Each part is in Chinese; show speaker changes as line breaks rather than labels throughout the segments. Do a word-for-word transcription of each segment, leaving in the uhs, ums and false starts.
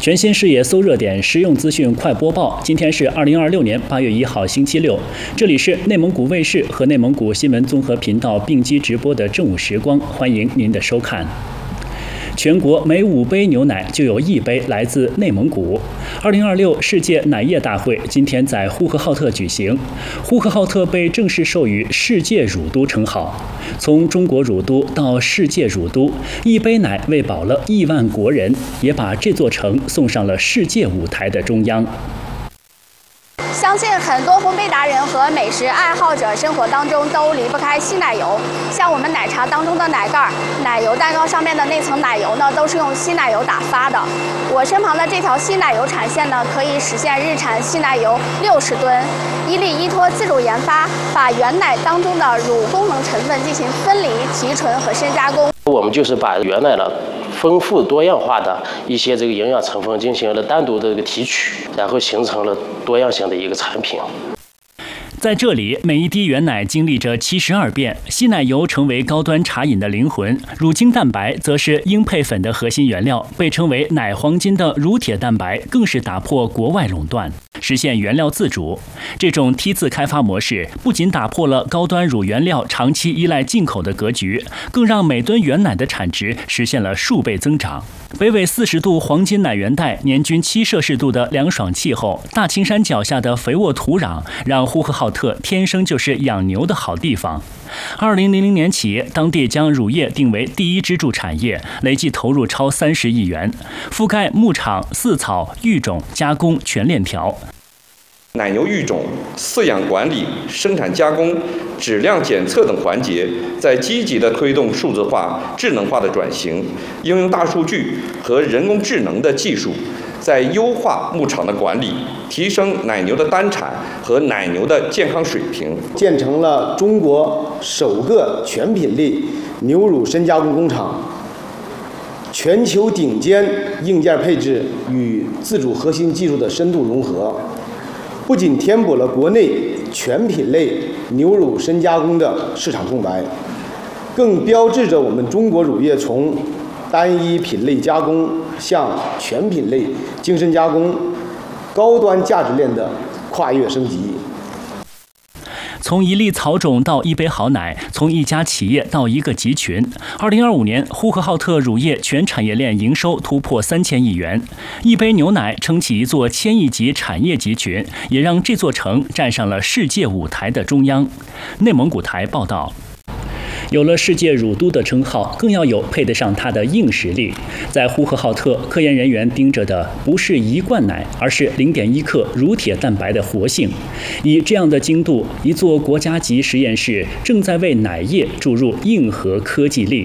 全新视野搜热点，实用资讯快播报。今天是二零二六年八月一号，星期六。这里是内蒙古卫视和内蒙古新闻综合频道并机直播的正午时光，欢迎您的收看。全国每五杯牛奶就有一杯来自内蒙古。二零二六世界奶业大会今天在呼和浩特举行，呼和浩特被正式授予世界乳都称号。从中国乳都到世界乳都，一杯奶喂饱了亿万国人，也把这座城送上了世界舞台的中央。
相信很多烘焙达人和美食爱好者生活当中都离不开稀奶油，像我们奶茶当中的奶盖、奶油蛋糕上面的那层奶油呢，都是用稀奶油打发的。我身旁的这条稀奶油产线呢，可以实现日产稀奶油六十吨。伊利依托自主研发，把原奶当中的乳功能成分进行分离、提纯和深加工。
我们就是把原奶的丰富多样化的一些这个营养成分进行了单独的这个提取，然后形成了多样性的一个产品。
在这里，每一滴原奶经历着七十二变，稀奶油成为高端茶饮的灵魂，乳精蛋白则是英配粉的核心原料，被称为奶黄金的乳铁蛋白更是打破国外垄断，实现原料自主。这种梯次开发模式不仅打破了高端乳原料长期依赖进口的格局，更让每吨原奶的产值实现了数倍增长。北纬四十度黄金奶源带，年均七摄氏度的凉爽气候，大青山脚下的肥沃土壤，让呼和浩特天生就是养牛的好地方。二零零零年起，当地将乳业定为第一支柱产业，累计投入超三十亿元，覆盖牧场、饲草、育种、加工全链条。
奶牛育种、饲养管理、生产加工、质量检测等环节，在积极地推动数字化、智能化的转型，应用大数据和人工智能的技术，在优化牧场的管理，提升奶牛的单产和奶牛的健康水平，
建成了中国首个全品类牛乳深加工工厂。全球顶尖硬件配置与自主核心技术的深度融合，不仅填补了国内全品类牛乳深加工的市场空白，更标志着我们中国乳业从单一品类加工向全品类精深加工高端价值链的跨越升级。
从一粒草种到一杯好奶，从一家企业到一个集群。二零二五年，呼和浩特乳业全产业链营收突破三千亿元，一杯牛奶撑起一座千亿级产业集群，也让这座城站上了世界舞台的中央。内蒙古台报道。有了世界乳都的称号，更要有配得上它的硬实力。在呼和浩特，科研人员盯着的不是一罐奶，而是零点一克乳铁蛋白的活性。以这样的精度，一座国家级实验室正在为奶业注入硬核科技力。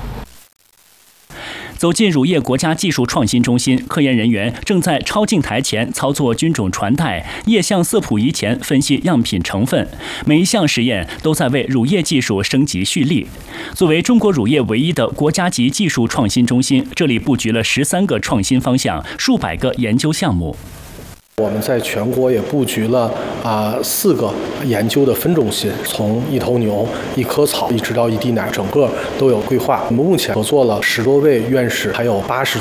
走进乳业国家技术创新中心，科研人员正在超镜台前操作菌种传代，液相色谱仪前分析样品成分。每一项实验都在为乳业技术升级蓄力。作为中国乳业唯一的国家级技术创新中心，这里布局了十三个创新方向，数百个研究项目。
我们在全国也布局了啊、呃、四个研究的分中心，从一头牛、一棵草一直到一滴奶，整个都有规划。我们目前合作了十多位院士，还有八十